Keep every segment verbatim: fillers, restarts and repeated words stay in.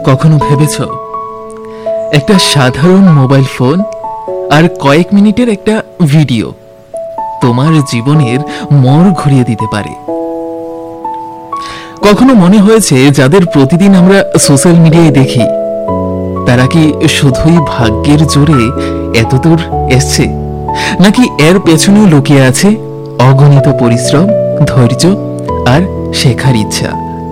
কখনো ভেবেছ একটা সাধারণ মোবাইল ফোন আর কয়েক মিনিটের একটা ভিডিও তোমার জীবনের মোড় ঘুরিয়ে দিতে পারে? কখনো মনে হয়েছে যাদের প্রতিদিন আমরা সোশ্যাল মিডিয়ায় দেখি তারা কি শুধুই ভাগ্যের জোরে এতদূর এসছে, নাকি এর পেছনেও লুকিয়ে আছে অগণিত পরিশ্রম, ধৈর্য আর শেখার ইচ্ছা?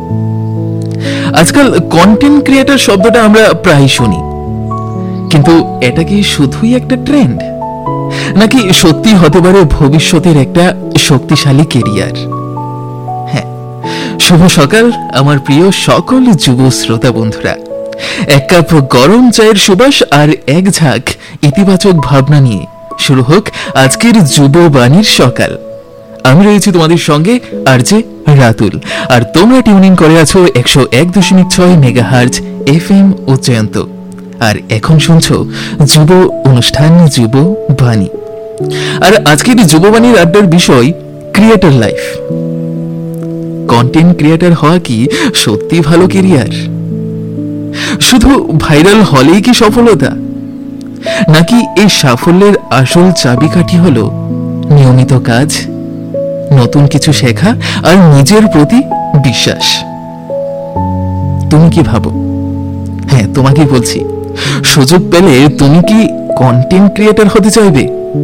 আজকাল কন্টেন্ট ক্রিয়েটর শব্দটা আমরা প্রায় শুনি, কিন্তু এটা কি শুধুই একটা ট্রেন্ড, নাকি সত্যি হতে পারে ভবিষ্যতের একটা শক্তিশালী কেরিয়ার? হ্যাঁ, শুভ সকাল আমার প্রিয় সকল যুব শ্রোতা বন্ধুরা। এক কাপ গরম চায়ের সুবাস আর এক ঝাঁক ইতিবাচক ভাবনা নিয়ে শুরু হোক আজকের যুববাণীর সকাল। আমি রয়েছি তোমাদের সঙ্গে আরজে রাতুল, আর তোমরা টিউনিং করে আছো একশো এক দশমিক ছয় মেগাহার্জ এফ এম উচ্চায়ন্ত। আর এখন শুনছো যুব অনুষ্ঠান যুব বাণী। আর আজকের যুববাণীর আড্ডার বিষয় ক্রিয়েটর লাইফ। কন্টেন্ট ক্রিয়েটর হওয়া কি সত্যি ভালো কেরিয়ার? শুধু ভাইরাল হলেই কি সফলতা, নাকি এই সাফল্যের আসল চাবিকাঠি হলো নিয়মিত কাজ, নতুন কিছু শেখা আর নিজের প্রতি বিশ্বাস? তুমি কি ভাবো? হ্যাঁ, তোমাকে বলছি, সুযোগ পেলে তুমি কি কন্টেন্ট ক্রিয়েটর হতে চাইবে,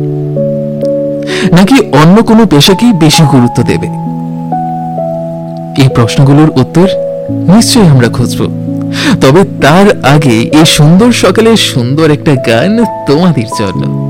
নাকি অন্য কোনো পেশাকেই বেশি গুরুত্ব দেবে? এই প্রশ্নগুলোর উত্তর নিশ্চয়ই আমরা খুঁজব। তবে তার আগে এই সুন্দর সকালে সুন্দর একটা গান তোমাদের জন্য।